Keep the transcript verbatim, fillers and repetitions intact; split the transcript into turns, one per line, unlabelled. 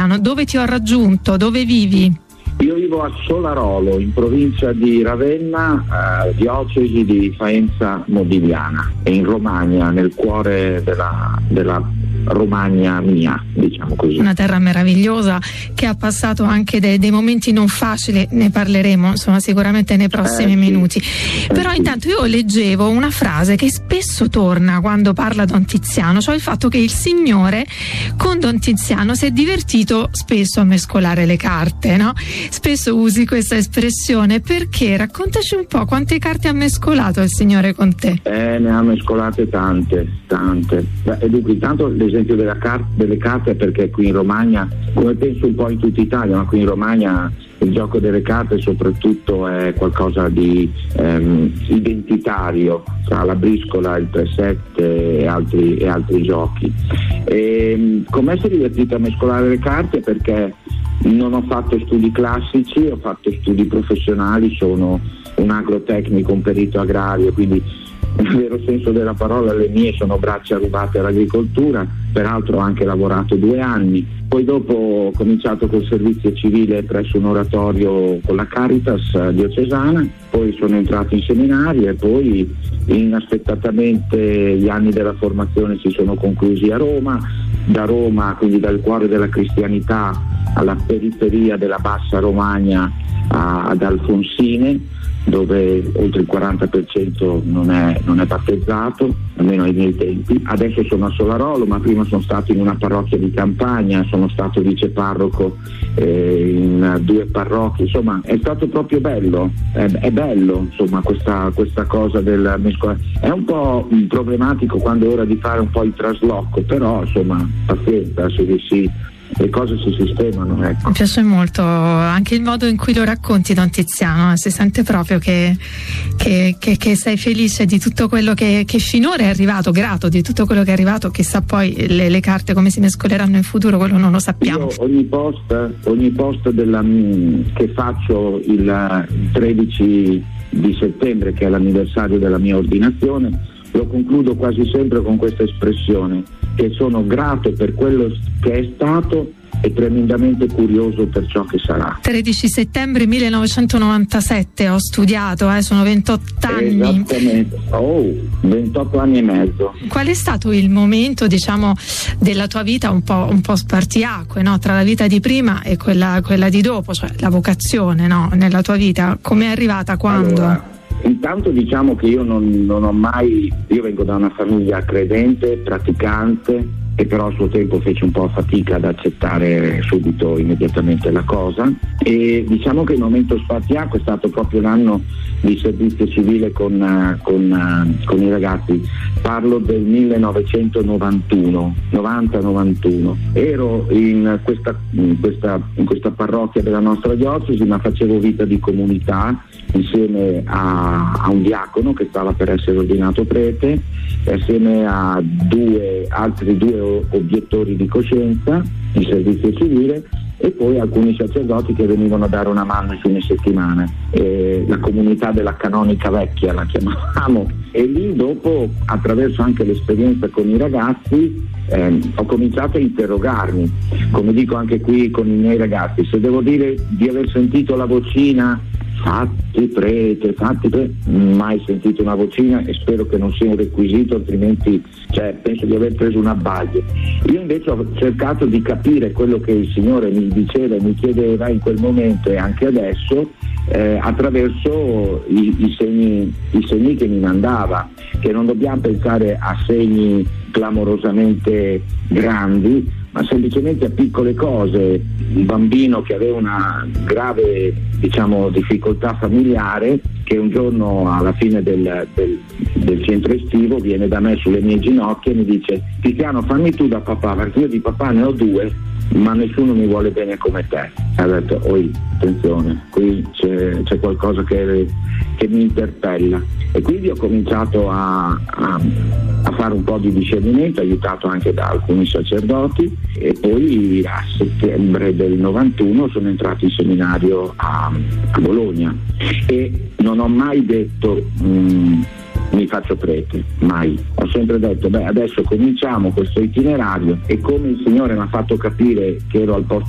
Dontiziano. Dove ti ho raggiunto? Dove vivi?
Io vivo a Solarolo, in provincia di Ravenna, eh, diocesi di Faenza Modigliana, e in Romagna, nel cuore della, della Romagna mia, diciamo così.
Una terra meravigliosa che ha passato anche dei, dei momenti non facili, ne parleremo insomma sicuramente nei prossimi
eh, sì.
minuti.
Eh,
Però
sì.
intanto io leggevo una frase che spesso torna quando parla Don Tiziano, cioè il fatto che il Signore con Don Tiziano si è divertito spesso a mescolare le carte, no? Spesso usi questa espressione, perché? Raccontaci un po' quante carte ha mescolato il Signore con te.
Eh, ne ha mescolate tante, tante. Beh, e dunque, intanto l'esempio della car- delle carte è perché qui in Romagna, come penso un po' in tutta Italia, ma qui in Romagna il gioco delle carte soprattutto è qualcosa di ehm, identitario, tra la briscola, il tre sette e altri, e altri giochi. E, com'è si è divertito a mescolare le carte? Perché non ho fatto studi classici, ho fatto studi professionali, sono un agrotecnico, un perito agrario, quindi nel vero senso della parola le mie sono braccia rubate all'agricoltura, peraltro ho anche lavorato due anni, poi dopo ho cominciato col servizio civile presso un oratorio con la Caritas diocesana, poi sono entrato in seminario e poi inaspettatamente gli anni della formazione si sono conclusi a Roma, da Roma, quindi dal cuore della cristianità alla periferia della bassa Romagna, a, ad Alfonsine, dove oltre il quaranta per cento non è, non è battezzato, almeno ai miei tempi. Adesso sono a Solarolo, ma prima sono stato in una parrocchia di campagna, sono stato viceparroco eh, in due parrocchie, insomma è stato proprio bello, è, è bello insomma questa, questa cosa del mescolazione. È un po' problematico quando è ora di fare un po' il trasloco, però insomma pazienza, se si le cose si sistemano, ecco.
Mi piace molto anche il modo in cui lo racconti, Don Tiziano, si sente proprio che, che, che, che sei felice di tutto quello che, che finora è arrivato, grato di tutto quello che è arrivato. Chissà poi le, le carte come si mescoleranno in futuro, quello non lo sappiamo.
Io ogni post, ogni post della, che faccio il tredici di settembre, che è l'anniversario della mia ordinazione, lo concludo quasi sempre con questa espressione, che sono grato per quello che è stato e tremendamente curioso per ciò che sarà.
tredici settembre millenovecentonovantasette ho studiato, eh, sono ventotto anni.
Esattamente, oh, ventotto anni e mezzo.
Qual è stato il momento, diciamo, della tua vita un po', un po' spartiacque, no? Tra la vita di prima e quella, quella di dopo, cioè la vocazione, no? Nella tua vita, come è arrivata, quando?
Allora, intanto diciamo che io non, non ho mai, io vengo da una famiglia credente, praticante, che però a suo tempo fece un po' fatica ad accettare subito, immediatamente la cosa, e diciamo che il momento spartiacque è stato proprio l'anno di servizio civile con, con, con i ragazzi. Parlo del millenovecentonovantuno, novanta novantuno. Ero in questa, in questa, in questa parrocchia della nostra diocesi, ma facevo vita di comunità insieme a, a un diacono che stava per essere ordinato prete, assieme a due altri due obiettori di coscienza in servizio civile, e poi alcuni sacerdoti che venivano a dare una mano il fine settimana, eh, la comunità della canonica vecchia la chiamavamo, e lì dopo, attraverso anche l'esperienza con i ragazzi, eh, ho cominciato a interrogarmi, come dico anche qui con i miei ragazzi, se devo dire di aver sentito la vocina fatti prete, fatti prete, mai sentito una vocina, e spero che non sia un requisito, altrimenti cioè, penso di aver preso un abbaglio. Io invece ho cercato di capire quello che il Signore mi diceva e mi chiedeva in quel momento e anche adesso, eh, attraverso i, i, segni, i segni che mi mandava, che non dobbiamo pensare a segni clamorosamente grandi, ma semplicemente a piccole cose. Un bambino che aveva una grave, diciamo, difficoltà familiare, che un giorno alla fine del, del, del centro estivo viene da me sulle mie ginocchia e mi dice: Tiziano, fammi tu da papà, perché io di papà ne ho due, ma nessuno mi vuole bene come te. E ho detto: oi, attenzione, qui c'è, c'è qualcosa che, che mi interpella. E quindi ho cominciato a, a, a fare un po' di discernimento, aiutato anche da alcuni sacerdoti, e poi a settembre del novantuno sono entrato in seminario a, a Bologna, e non ho mai detto mh, mi faccio prete, mai. Ho sempre detto: beh, adesso cominciamo questo itinerario, e come il Signore mi ha fatto capire che ero al posto